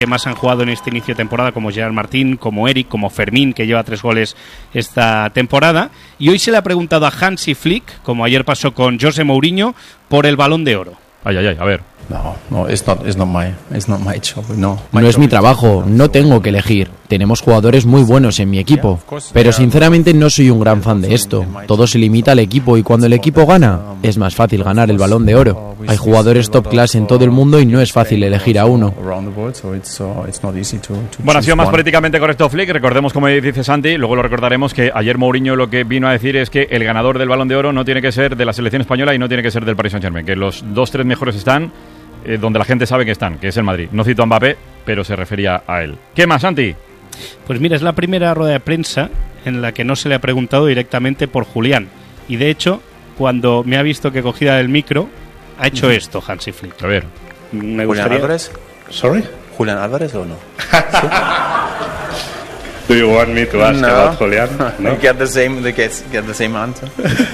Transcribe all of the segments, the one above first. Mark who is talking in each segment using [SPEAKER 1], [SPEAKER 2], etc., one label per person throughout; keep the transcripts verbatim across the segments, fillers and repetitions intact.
[SPEAKER 1] que más han jugado en este inicio de temporada, como Gerard Martín, como Eric, como Fermín, que lleva tres goles esta temporada. Y hoy se le ha preguntado a Hansi Flick, como ayer pasó con José Mourinho, por el Balón de Oro.
[SPEAKER 2] Ay, ay, ay, a ver.
[SPEAKER 3] No, no, it's not, it's not my, it's not my job. No,
[SPEAKER 4] no es mi trabajo, no tengo que elegir. Tenemos jugadores muy buenos en mi equipo, pero sinceramente no soy un gran fan de esto. Todo se limita al equipo y cuando el equipo gana, es más fácil ganar el Balón de Oro. Hay jugadores top class en todo el mundo y no es fácil elegir a uno.
[SPEAKER 2] Bueno, ha sido más políticamente correcto Flick. Recordemos, como dice Santi, luego lo recordaremos, que ayer Mourinho lo que vino a decir es que el ganador del Balón de Oro no tiene que ser de la selección española y no tiene que ser del Paris Saint-Germain, que los dos, tres mejores están eh, donde la gente sabe que están, que es el Madrid. No cito a Mbappé, pero se refería a él. ¿Qué más, Santi?
[SPEAKER 1] Pues mira, es la primera rueda de prensa en la que no se le ha preguntado directamente por Julián. Y de hecho, cuando me ha visto que cogía el micro, ha hecho uh-huh. esto, Hansi Flick.
[SPEAKER 2] A ver.
[SPEAKER 1] Me
[SPEAKER 3] ¿Julián
[SPEAKER 1] gustaría...
[SPEAKER 3] Álvarez?
[SPEAKER 1] ¿Sorry?
[SPEAKER 3] ¿Julián Álvarez o no?
[SPEAKER 1] ¿Sí? Do you want me to ask
[SPEAKER 3] no.
[SPEAKER 1] about Julián? No.
[SPEAKER 3] Get the same, get, get the same answer.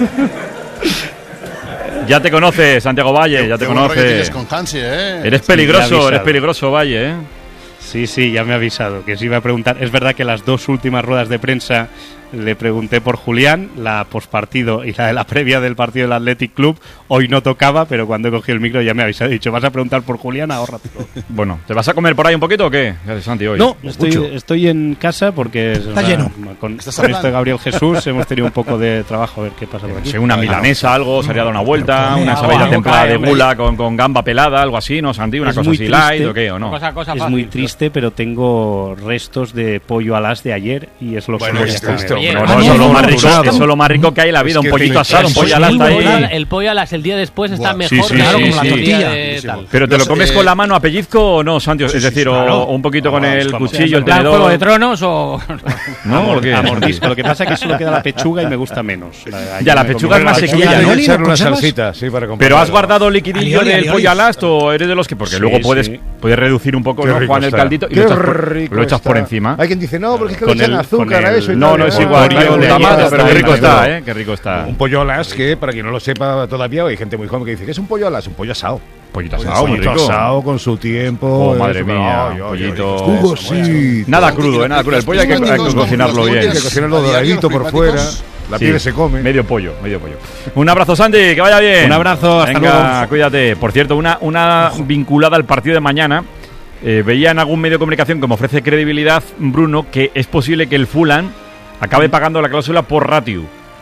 [SPEAKER 2] Ya te conoces, Santiago Valle, ya te conoces.
[SPEAKER 5] Con Hansi, ¿eh?
[SPEAKER 2] Eres peligroso, sí, eres peligroso, Valle, ¿eh?
[SPEAKER 1] Sí, sí, ya me ha avisado que se iba a preguntar. Es verdad que las dos últimas ruedas de prensa le pregunté por Julián, la pospartido y la de la previa del partido del Athletic Club. Hoy no tocaba, pero cuando he cogido el micro ya me ha avisado. He dicho, ¿vas a preguntar por Julián? Ahórrate.
[SPEAKER 2] Bueno, ¿te vas a comer por ahí un poquito o qué, Santi, hoy?
[SPEAKER 1] No, estoy, estoy en casa porque...
[SPEAKER 5] Está
[SPEAKER 1] una,
[SPEAKER 5] lleno.
[SPEAKER 1] Con, con esto de Gabriel Jesús hemos tenido un poco de trabajo a ver qué pasa por aquí.
[SPEAKER 2] Sí, una milanesa, algo, se habría dado una vuelta, una sabida templada de gula con, con gamba pelada, algo así, ¿no, Santi? Una
[SPEAKER 1] es
[SPEAKER 2] cosa así triste, light o qué, o no.
[SPEAKER 6] Cosa, cosa
[SPEAKER 1] es
[SPEAKER 6] fácil,
[SPEAKER 1] muy triste, pero tengo restos de pollo alas de ayer y es lo
[SPEAKER 5] bueno,
[SPEAKER 1] que
[SPEAKER 5] es
[SPEAKER 1] voy a
[SPEAKER 5] triste,
[SPEAKER 1] comer.
[SPEAKER 2] No, no, eso es lo más rico, eso es lo más rico que hay en la vida, un pollito asado, un pollo alas está ahí.
[SPEAKER 6] El pollo alas el día después está mejor,
[SPEAKER 2] sí, sí,
[SPEAKER 6] claro,
[SPEAKER 2] sí,
[SPEAKER 6] como
[SPEAKER 2] sí,
[SPEAKER 6] la tortilla
[SPEAKER 2] sí.
[SPEAKER 6] de tal.
[SPEAKER 2] Pero te lo comes
[SPEAKER 5] eh,
[SPEAKER 2] con la mano a pellizco o no, Santi, es decir, o, o un poquito con el cuchillo, el
[SPEAKER 6] ¿Plan
[SPEAKER 2] tenedor.
[SPEAKER 6] Juego de Tronos o...?
[SPEAKER 2] No, ¿o qué?
[SPEAKER 1] A mordisco. Lo que pasa es que solo queda la pechuga y me gusta menos. La,
[SPEAKER 2] ya, la pechuga es más sequilla, ¿no?
[SPEAKER 7] Echarle una salsita, sí, para acompañar.
[SPEAKER 2] Pero has guardado liquidillo
[SPEAKER 7] Alioli,
[SPEAKER 2] del
[SPEAKER 7] alioli.
[SPEAKER 2] pollo alast o eres de los que... Porque
[SPEAKER 1] Sí,
[SPEAKER 2] luego puedes,
[SPEAKER 1] sí.
[SPEAKER 2] puedes reducir un poco,
[SPEAKER 7] Qué
[SPEAKER 2] ¿no,
[SPEAKER 7] rico
[SPEAKER 2] Juan, el
[SPEAKER 7] está.
[SPEAKER 2] caldito y
[SPEAKER 7] Qué
[SPEAKER 2] lo echas, por,
[SPEAKER 7] rico
[SPEAKER 2] lo echas por
[SPEAKER 7] está.
[SPEAKER 2] encima.
[SPEAKER 7] Hay quien dice, no, porque es que
[SPEAKER 1] Con
[SPEAKER 7] le echan
[SPEAKER 1] el-
[SPEAKER 7] azúcar
[SPEAKER 1] con
[SPEAKER 7] a
[SPEAKER 1] el-
[SPEAKER 7] eso. Y
[SPEAKER 2] No,
[SPEAKER 7] tal.
[SPEAKER 2] no es
[SPEAKER 7] Ah,
[SPEAKER 2] igual,
[SPEAKER 1] pollo
[SPEAKER 2] tío,
[SPEAKER 1] de
[SPEAKER 2] la
[SPEAKER 1] ayer
[SPEAKER 2] mano,
[SPEAKER 1] está
[SPEAKER 2] pero qué rico
[SPEAKER 1] bien,
[SPEAKER 2] está,
[SPEAKER 1] pero-
[SPEAKER 2] ¿eh? Qué rico está.
[SPEAKER 7] Un pollo alas que, para quien no lo sepa todavía, hay gente muy joven que dice que es un pollo alas, un pollo asado.
[SPEAKER 2] Pollito
[SPEAKER 7] Un
[SPEAKER 2] asado, muy
[SPEAKER 7] pollito
[SPEAKER 2] rico.
[SPEAKER 7] asado con su tiempo.
[SPEAKER 2] Oh, madre
[SPEAKER 7] eso,
[SPEAKER 2] mía,
[SPEAKER 7] ay, ay, ay,
[SPEAKER 2] pollito.
[SPEAKER 7] jugosito.
[SPEAKER 2] Nada crudo, ¿eh? Nada crudo. El pollo hay que, hay que cocinarlo bien.
[SPEAKER 7] Hay que cocinarlo doradito por fuera. La
[SPEAKER 2] Sí,
[SPEAKER 7] piel se come.
[SPEAKER 2] Medio pollo, medio pollo. Un abrazo, Santi, que vaya bien.
[SPEAKER 1] Un abrazo, hasta
[SPEAKER 2] Venga,
[SPEAKER 1] luego.
[SPEAKER 2] cuídate. Por cierto, una, una vinculada al partido de mañana. Eh, veía en algún medio de comunicación que me ofrece credibilidad, Bruno, que es posible que el Fulham acabe pagando la cláusula por ratio.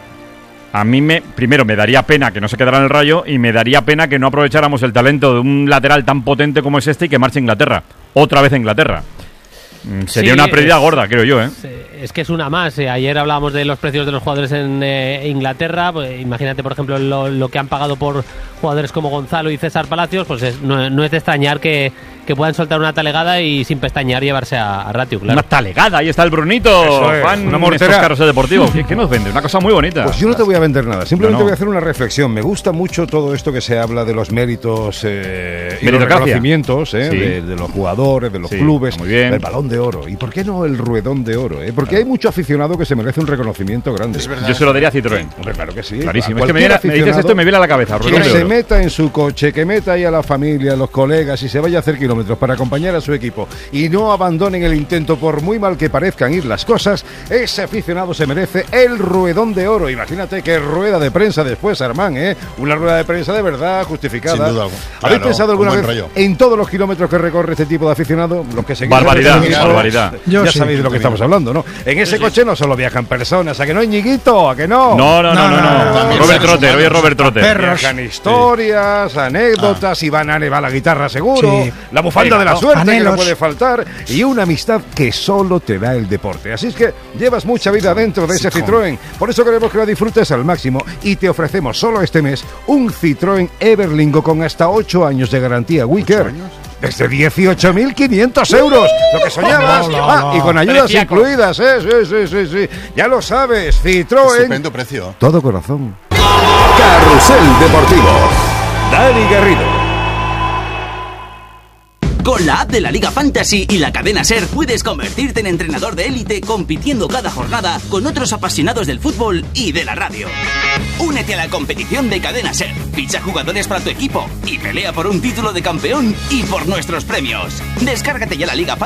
[SPEAKER 2] A mí, me primero, me daría pena que no se quedara en el Rayo y me daría pena que no aprovecháramos el talento de un lateral tan potente como es este y que marche a Inglaterra. Otra vez a Inglaterra. Mm, Sería
[SPEAKER 6] Sí,
[SPEAKER 2] una pérdida
[SPEAKER 6] es-
[SPEAKER 2] gorda, creo yo, ¿eh?
[SPEAKER 6] Es que es una más. eh. Ayer hablábamos de los precios de los jugadores en eh, Inglaterra. Pues, imagínate, por ejemplo, lo, lo que han pagado por jugadores como Gonzalo y César Palacios. Pues es- no, no es de extrañar que, que puedan soltar una talegada y sin pestañear llevarse a, a ratio, claro.
[SPEAKER 2] Una talegada, ahí está el Brunito.
[SPEAKER 7] Eso es,
[SPEAKER 2] Juan,
[SPEAKER 7] una mortera.
[SPEAKER 2] estos carros deportivos. ¿Qué, qué nos vende? Una cosa muy bonita.
[SPEAKER 7] Pues yo no te voy a vender nada, simplemente
[SPEAKER 2] No, no.
[SPEAKER 7] voy a hacer una reflexión. Me gusta mucho todo esto que se habla de los méritos eh, y los
[SPEAKER 2] Meritocracia.
[SPEAKER 7] reconocimientos eh,
[SPEAKER 2] Sí.
[SPEAKER 7] de, de los jugadores, de los
[SPEAKER 2] Sí,
[SPEAKER 7] clubes,
[SPEAKER 2] muy bien.
[SPEAKER 7] del Balón de Oro. ¿Y por qué no el Ruedón de Oro? Eh? Porque hay mucho aficionado que se merece un reconocimiento grande.
[SPEAKER 5] Es verdad.
[SPEAKER 2] Yo se lo daría a Citroën.
[SPEAKER 7] Hombre, claro que sí.
[SPEAKER 2] Clarísimo.
[SPEAKER 7] A
[SPEAKER 2] Es que me,
[SPEAKER 7] cualquier
[SPEAKER 2] viene- me dices
[SPEAKER 7] aficionado
[SPEAKER 2] esto y me viene a la cabeza.
[SPEAKER 7] que
[SPEAKER 2] Ruedón de
[SPEAKER 7] se
[SPEAKER 2] oro.
[SPEAKER 7] meta en su coche, que meta ahí a la familia, a los colegas y se vaya a hacer kilómetros para acompañar a su equipo y no abandonen el intento por muy mal que parezcan ir las cosas, ese aficionado se merece el Ruedón de Oro. Imagínate qué rueda de prensa después, Armán, ¿eh? Una rueda de prensa de verdad justificada.
[SPEAKER 5] Sin duda alguna.
[SPEAKER 7] ¿Habéis
[SPEAKER 5] Claro,
[SPEAKER 7] pensado
[SPEAKER 5] un
[SPEAKER 7] alguna
[SPEAKER 5] buen
[SPEAKER 7] vez
[SPEAKER 5] rollo.
[SPEAKER 7] en todos los kilómetros que recorre este tipo de aficionado? Los que se
[SPEAKER 2] Barbaridad,
[SPEAKER 7] Claro,
[SPEAKER 2] barbaridad.
[SPEAKER 7] Ya
[SPEAKER 5] Yo sí.
[SPEAKER 7] sabéis de lo que estamos hablando, ¿no? En ese coche no solo viajan personas, ¿a que no hay Ñiguito? ¿A que no?
[SPEAKER 2] No, no, no, no.
[SPEAKER 5] No, no,
[SPEAKER 2] no.
[SPEAKER 5] no, también
[SPEAKER 2] Robert
[SPEAKER 5] seres
[SPEAKER 2] Trotter,
[SPEAKER 5] humanos.
[SPEAKER 2] hoy es Robert Trotter.
[SPEAKER 5] Perros.
[SPEAKER 7] Viajan historias, anécdotas, Iván Ane va a la guitarra seguro,
[SPEAKER 5] Sí.
[SPEAKER 7] la bufanda
[SPEAKER 2] Venga,
[SPEAKER 7] de la
[SPEAKER 2] no.
[SPEAKER 7] suerte que no
[SPEAKER 5] Anhelos.
[SPEAKER 7] puede faltar y una amistad que solo te da el deporte. Así es que llevas mucha vida dentro de ese Citroën. Por eso queremos que la disfrutes al máximo y te ofrecemos solo este mes un Citroën Everlingo con hasta ocho años de garantía Wicker. Desde dieciocho mil quinientos euros, lo que soñabas.
[SPEAKER 5] Hola,
[SPEAKER 7] Ah,
[SPEAKER 5] hola.
[SPEAKER 7] y con ayudas
[SPEAKER 6] Preciaco.
[SPEAKER 7] incluidas, ¿eh? Sí, sí, sí, sí. Ya lo sabes, Citroën.
[SPEAKER 5] Estupendo precio.
[SPEAKER 7] Todo corazón.
[SPEAKER 8] Carrusel Deportivo.
[SPEAKER 7] Dani Garrido.
[SPEAKER 5] Con la app de la Liga Fantasy y la cadena SER puedes convertirte en entrenador de élite compitiendo cada jornada con otros apasionados del fútbol y de la radio. Únete a la competición de cadena SER, ficha jugadores para tu equipo y pelea por un título de campeón y por nuestros premios. Descárgate ya la Liga Fantasy